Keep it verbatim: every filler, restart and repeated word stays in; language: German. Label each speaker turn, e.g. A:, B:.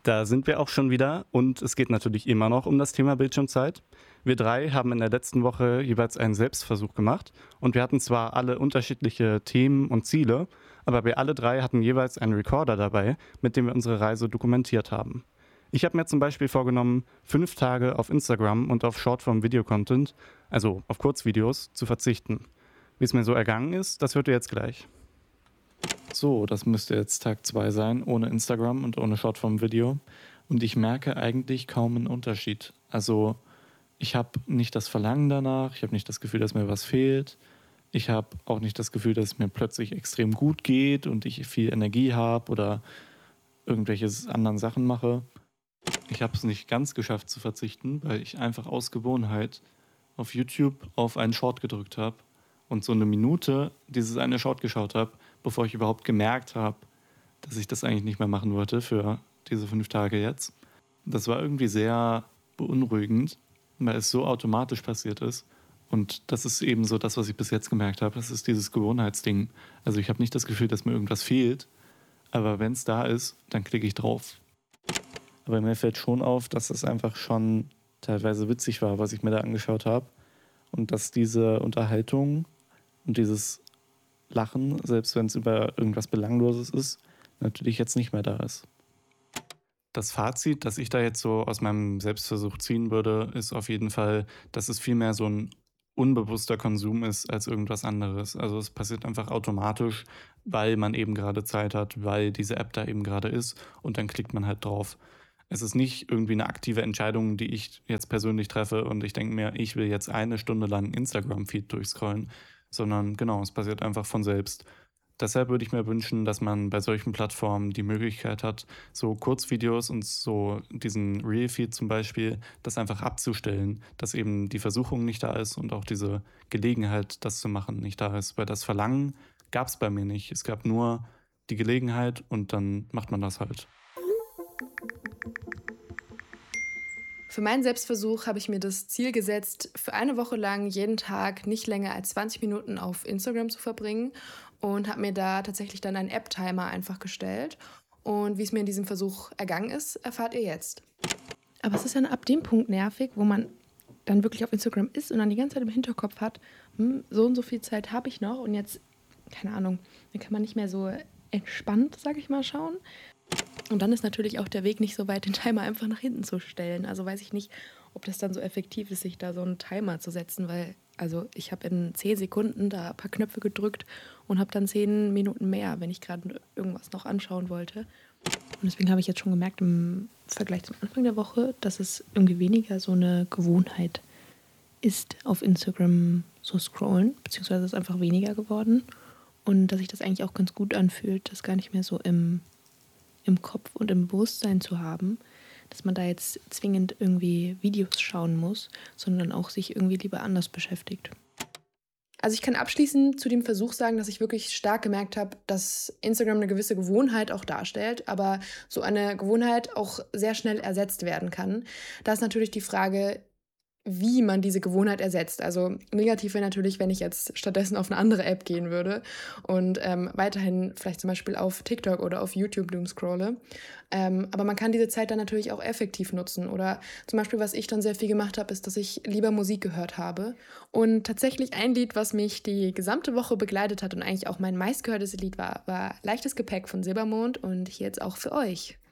A: Da sind wir auch schon wieder und es geht natürlich immer noch um das Thema Bildschirmzeit. Wir drei haben in der letzten Woche jeweils einen Selbstversuch gemacht und wir hatten zwar alle unterschiedliche Themen und Ziele, aber wir alle drei hatten jeweils einen Recorder dabei, mit dem wir unsere Reise dokumentiert haben. Ich habe mir zum Beispiel vorgenommen, fünf Tage auf Instagram und auf Shortform-Video-Content, also auf Kurzvideos, zu verzichten. Wie es mir so ergangen ist, das hört ihr jetzt gleich. So, das müsste jetzt Tag zwei sein, ohne Instagram und ohne Shortform-Video. Und ich merke eigentlich kaum einen Unterschied. Also ich habe nicht das Verlangen danach, ich habe nicht das Gefühl, dass mir was fehlt. Ich habe auch nicht das Gefühl, dass es mir plötzlich extrem gut geht und ich viel Energie habe oder irgendwelche anderen Sachen mache. Ich habe es nicht ganz geschafft zu verzichten, weil ich einfach aus Gewohnheit auf YouTube auf einen Short gedrückt habe und so eine Minute dieses eine Short geschaut habe, bevor ich überhaupt gemerkt habe, dass ich das eigentlich nicht mehr machen wollte für diese fünf Tage jetzt. Das war irgendwie sehr beunruhigend, weil es so automatisch passiert ist. Und das ist eben so das, was ich bis jetzt gemerkt habe. Das ist dieses Gewohnheitsding. Also ich habe nicht das Gefühl, dass mir irgendwas fehlt, aber wenn es da ist, dann klicke ich drauf. Aber mir fällt schon auf, dass es einfach schon teilweise witzig war, was ich mir da angeschaut habe. Und dass diese Unterhaltung und dieses Lachen, selbst wenn es über irgendwas Belangloses ist, natürlich jetzt nicht mehr da ist. Das Fazit, das ich da jetzt so aus meinem Selbstversuch ziehen würde, ist auf jeden Fall, dass es viel mehr so ein unbewusster Konsum ist als irgendwas anderes. Also es passiert einfach automatisch, weil man eben gerade Zeit hat, weil diese App da eben gerade ist und dann klickt man halt drauf. Es ist nicht irgendwie eine aktive Entscheidung, die ich jetzt persönlich treffe und ich denke mir, ich will jetzt eine Stunde lang Instagram-Feed durchscrollen, sondern genau, es passiert einfach von selbst. Deshalb würde ich mir wünschen, dass man bei solchen Plattformen die Möglichkeit hat, so Kurzvideos und so diesen Reel-Feed zum Beispiel, das einfach abzustellen, dass eben die Versuchung nicht da ist und auch diese Gelegenheit, das zu machen, nicht da ist. Weil das Verlangen gab es bei mir nicht. Es gab nur die Gelegenheit und dann macht man das halt.
B: Für meinen Selbstversuch habe ich mir das Ziel gesetzt, für eine Woche lang jeden Tag nicht länger als zwanzig Minuten auf Instagram zu verbringen und habe mir da tatsächlich dann einen App-Timer einfach gestellt. Und wie es mir in diesem Versuch ergangen ist, erfahrt ihr jetzt.
C: Aber es ist dann ab dem Punkt nervig, wo man dann wirklich auf Instagram ist und dann die ganze Zeit im Hinterkopf hat, hm, so und so viel Zeit habe ich noch und jetzt, keine Ahnung, dann kann man nicht mehr so entspannt, sag ich mal, schauen. Und dann ist natürlich auch der Weg nicht so weit, den Timer einfach nach hinten zu stellen. Also weiß ich nicht, ob das dann so effektiv ist, sich da so einen Timer zu setzen, weil also ich habe in zehn Sekunden da ein paar Knöpfe gedrückt und habe dann zehn Minuten mehr, wenn ich gerade irgendwas noch anschauen wollte. Und deswegen habe ich jetzt schon gemerkt im Vergleich zum Anfang der Woche, dass es irgendwie weniger so eine Gewohnheit ist, auf Instagram so scrollen, beziehungsweise ist es einfach weniger geworden. Und dass sich das eigentlich auch ganz gut anfühlt, das gar nicht mehr so im im Kopf und im Bewusstsein zu haben, dass man da jetzt zwingend irgendwie Videos schauen muss, sondern auch sich irgendwie lieber anders beschäftigt.
B: Also ich kann abschließend zu dem Versuch sagen, dass ich wirklich stark gemerkt habe, dass Instagram eine gewisse Gewohnheit auch darstellt, aber so eine Gewohnheit auch sehr schnell ersetzt werden kann. Da ist natürlich die Frage, wie man diese Gewohnheit ersetzt. Also negativ wäre natürlich, wenn ich jetzt stattdessen auf eine andere App gehen würde und ähm, weiterhin vielleicht zum Beispiel auf TikTok oder auf YouTube doomscrolle. Ähm, aber man kann diese Zeit dann natürlich auch effektiv nutzen. Oder zum Beispiel, was ich dann sehr viel gemacht habe, ist, dass ich lieber Musik gehört habe. Und tatsächlich ein Lied, was mich die gesamte Woche begleitet hat und eigentlich auch mein meistgehörtes Lied war, war Leichtes Gepäck von Silbermond und hier jetzt auch für euch.